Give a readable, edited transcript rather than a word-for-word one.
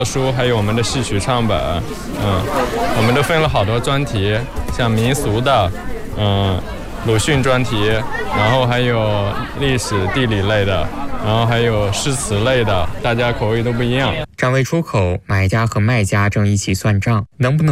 书，还有我们的戏曲唱本，我们都分了好多专题，像民俗的，鲁迅专题，然后还有历史地理类的，然后还有诗词类的，大家口味都不一样。 展位出口，买家和卖家正一起算账，能不能